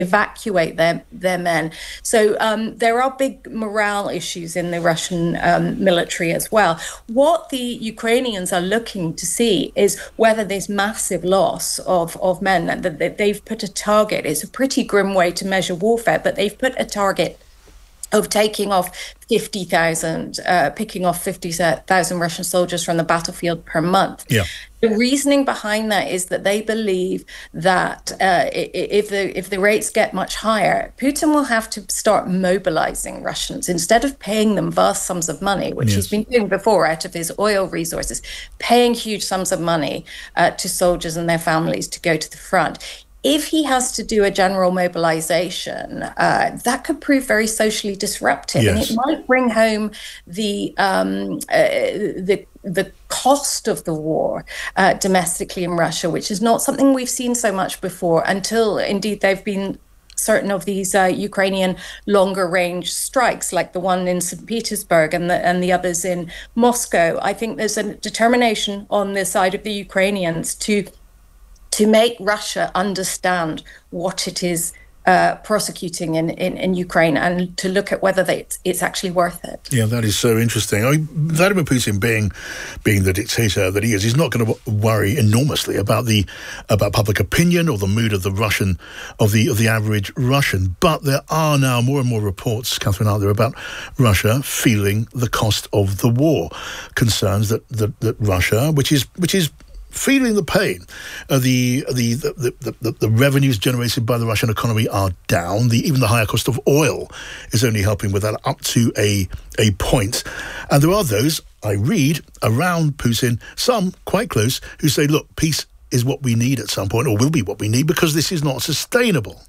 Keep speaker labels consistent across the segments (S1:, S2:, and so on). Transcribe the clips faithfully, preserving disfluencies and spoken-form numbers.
S1: evacuate their, their men. So um, there are big morale issues in the Russian um, military as well. What the Ukrainians are looking to see is whether this massive loss of, of men, that they've put a target. It's a pretty grim way to measure warfare, but they've put a target of taking off fifty thousand, uh, picking off fifty thousand Russian soldiers from the battlefield per month.
S2: Yeah.
S1: The reasoning behind that is that they believe that uh, if the if the rates get much higher, Putin will have to start mobilizing Russians instead of paying them vast sums of money, which yes. he's been doing before out of his oil resources, paying huge sums of money uh, to soldiers and their families to go to the front. If he has to do a general mobilization, uh, that could prove very socially disruptive, yes. and it might bring home the um, uh, the the cost of the war uh, domestically in Russia, which is not something we've seen so much before until, indeed, they've been certain of these uh, Ukrainian longer range strikes, like the one in Saint Petersburg and the and the others in Moscow. I think there's a determination on the side of the Ukrainians to. to make Russia understand what it is uh, prosecuting in, in, in Ukraine and to look at whether they, it's, it's actually worth it.
S2: Yeah, that is so interesting. I mean, Vladimir Putin, being being the dictator that he is, he's not going to worry enormously about the about public opinion or the mood of the Russian of the of the average Russian. But there are now more and more reports, Catherine, out there about Russia feeling the cost of the war, concerns that that, that Russia, which is which is. feeling the pain. Uh, the, the, the, the, the, the revenues generated by the Russian economy are down. The, even the higher cost of oil is only helping with that up to a, a point. And there are those, I read, around Putin, some quite close, who say, look, peace is what we need at some point, or will be what we need, because this is not sustainable.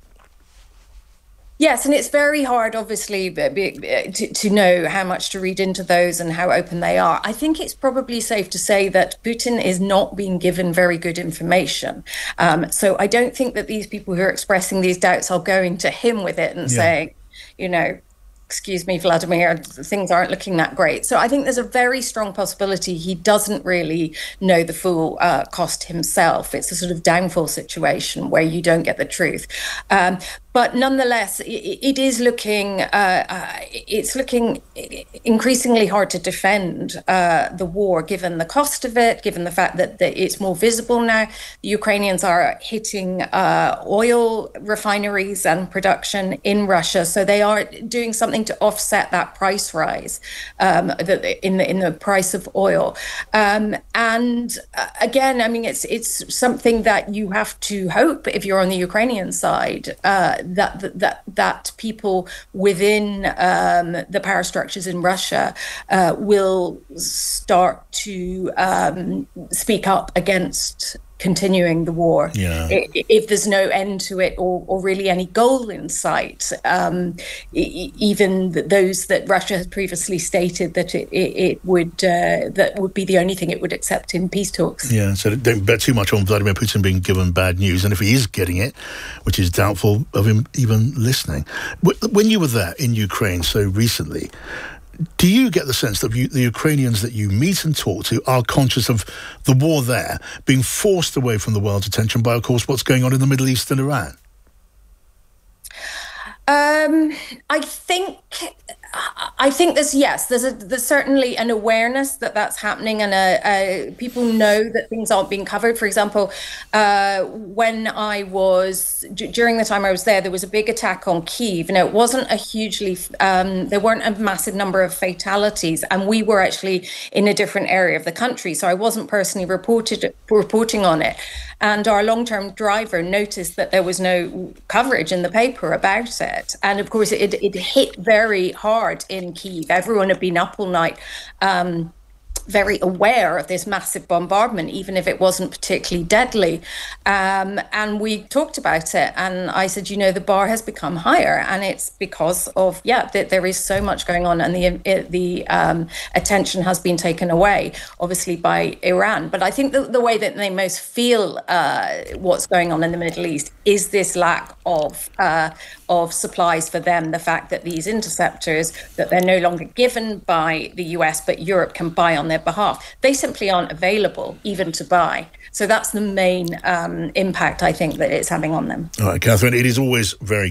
S1: Yes, and it's very hard, obviously, to, to know how much to read into those and how open they are. I think it's probably safe to say that Putin is not being given very good information. Um, so I don't think that these people who are expressing these doubts are going to him with it and yeah. saying, you know, excuse me, Vladimir, things aren't looking that great. So I think there's a very strong possibility he doesn't really know the full uh, cost himself. It's a sort of downfall situation where you don't get the truth. Um, But nonetheless, it is looking uh, uh, it's looking increasingly hard to defend uh, the war, given the cost of it, given the fact that, that it's more visible now. The Ukrainians are hitting uh, oil refineries and production in Russia, so they are doing something to offset that price rise um, in the in the price of oil. Um, and uh, again, I mean, it's it's something that you have to hope, if you're on the Ukrainian side, Uh, That, that that people within um, the power structures in Russia uh, will start to um, speak up against continuing the war.
S2: Yeah.
S1: If there's no end to it, or, or really any goal in sight, um, even those that Russia has previously stated that it, it, it would uh, that would be the only thing it would accept in peace talks.
S2: Yeah, so don't bet too much on Vladimir Putin being given bad news, and if he is getting it, which is doubtful of him even listening. When you were there in Ukraine so recently, do you get the sense that you, the Ukrainians that you meet and talk to are conscious of the war there being forced away from the world's attention by, of course, what's going on in the Middle East and Iran?
S1: Um, I think... I think there's, yes, there's a, there's certainly an awareness that that's happening, and a, a, people know that things aren't being covered. For example, uh, when I was, d- during the time I was there, there was a big attack on Kyiv. Now, it wasn't a hugely, um, there weren't a massive number of fatalities, and we were actually in a different area of the country, so I wasn't personally reported reporting on it. And our long-term driver noticed that there was no coverage in the paper about it. And of course, it, it hit very hard in Kyiv. Everyone had been up all night, um, very aware of this massive bombardment, even if it wasn't particularly deadly. Um, and we talked about it. And I said, you know, the bar has become higher. And it's because of, yeah, that there is so much going on. And the it, the um, attention has been taken away, obviously, by Iran. But I think the, the way that they most feel uh, what's going on in the Middle East is this lack of uh, of supplies for them. The fact that these interceptors, that they're no longer given by the U S, but Europe can buy on their behalf. They simply aren't available even to buy. So that's the main um, impact, I think, that it's having on them.
S2: All right, Catherine, it is always very